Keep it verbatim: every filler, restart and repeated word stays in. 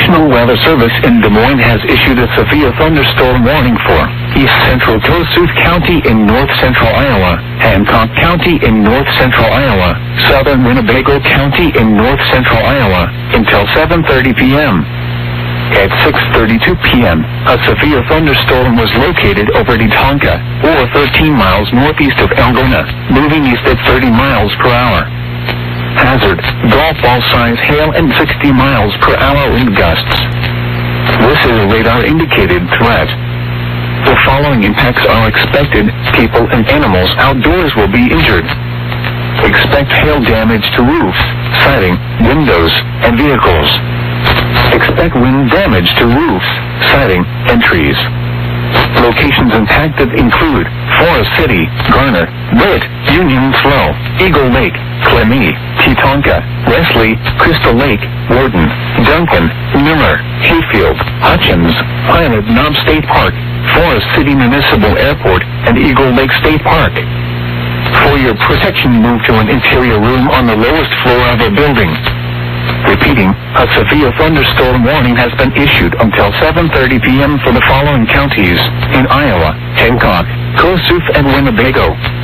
National Weather Service in Des Moines has issued a severe thunderstorm warning for East Central Kossuth County in north central Iowa, Hancock County in north central Iowa, southern Winnebago County in north central Iowa, until seven thirty p m At six thirty-two p m, a severe thunderstorm was located over Tetonka, or thirteen miles northeast of Algona, moving east at thirty miles per hour. Hazard, golf ball size hail and sixty miles per hour wind gusts. This is a radar-indicated threat. The following impacts are expected. People and animals outdoors will be injured. Expect hail damage to roofs, siding, windows, and vehicles. Expect wind damage to roofs, siding, and trees. Locations impacted include Forest City, Garner, Britt, Union Slow, Eagle Lake, Clemie, Tetonka, Wesley, Crystal Lake, Warden, Duncan, Miller, Hayfield, Hutchins, Pilot Knob State Park, Forest City Municipal Airport, and Eagle Lake State Park. For your protection, move to an interior room on the lowest floor of a building. Repeating, a severe thunderstorm warning has been issued until seven thirty p m for the following counties in Iowa: Hancock, Kossuth, and Winnebago.